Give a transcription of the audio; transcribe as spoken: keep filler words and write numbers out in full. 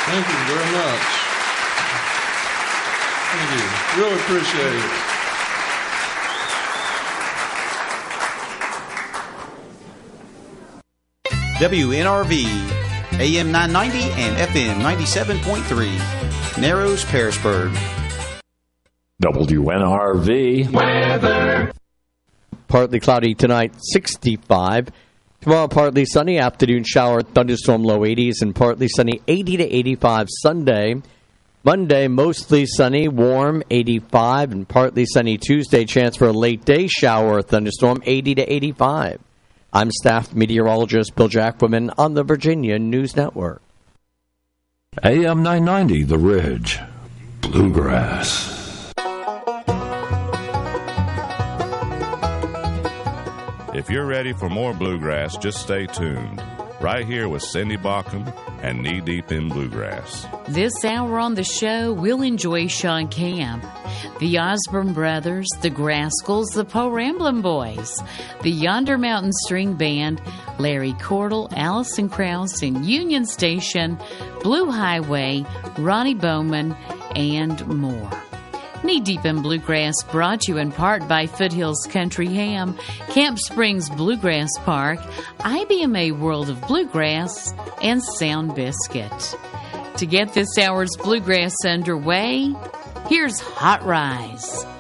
Thank you very much. Thank you. Really appreciate it. W N R V, A M nine ninety and F M ninety-seven point three, Narrows, Pearisburg. W N R V weather. Partly cloudy tonight, sixty-five. Tomorrow, partly sunny, afternoon shower, thunderstorm, low eighties, and partly sunny, eighty to eighty-five Sunday. Monday, mostly sunny, warm, eighty-five, and partly sunny Tuesday, chance for a late day shower, thunderstorm, eighty to eighty-five. I'm staff meteorologist Bill Jacquemin on the Virginia News Network. A M nine ninety, The Ridge, Bluegrass. If you're ready for more bluegrass, just stay tuned. Right here with Cindy Baucom and Knee Deep in Bluegrass. This hour on the show, we'll enjoy Sean Camp, the Osborne Brothers, the Grascals, the Poe Ramblin' Boys, the Yonder Mountain String Band, Larry Cordell, Allison Krauss in Union Station, Blue Highway, Ronnie Bowman, and more. Knee Deep in Bluegrass brought to you in part by Foothills Country Ham, Camp Springs Bluegrass Park, I B M A World of Bluegrass, and Sound Biscuit. To get this hour's Bluegrass underway, here's Hot Rise.